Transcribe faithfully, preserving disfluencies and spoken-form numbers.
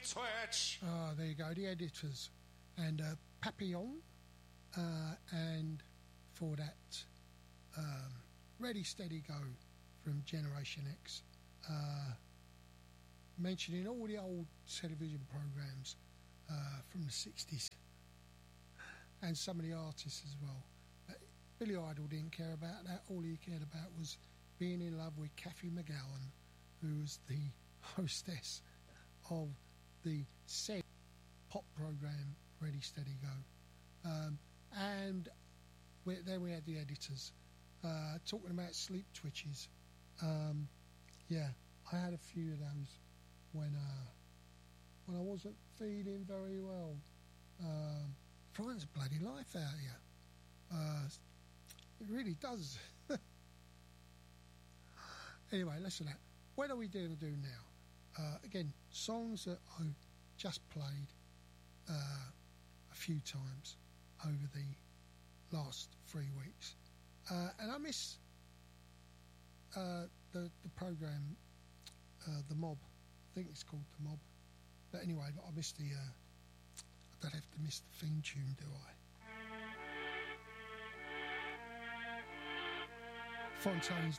twitch. Ah, there you go, the Editors. And uh, Papillon. Uh, and for that, um, Ready, Steady, Go from Generation X. Uh, mentioning all the old television programmes uh, from the sixties. And some of the artists as well. But Billy Idol didn't care about that. All he cared about was being in love with Kathy McGowan, who was the hostess of the said pop programme Ready, Steady, Go. Um, and we, then we had the Editors uh, talking about sleep twitches. Um, yeah, I had a few of those when uh, when I wasn't feeling very well. Um, frightens the bloody life out of you. Uh, it really does. Anyway, listen to that. What are we going to do now? Uh, again, songs that I just played uh, a few times over the last three weeks. Uh, and I miss uh, the, the programme, uh, The Mob. I think it's called The Mob. But anyway, I miss the... Uh, I don't have to miss the theme tune, do I? Fontaines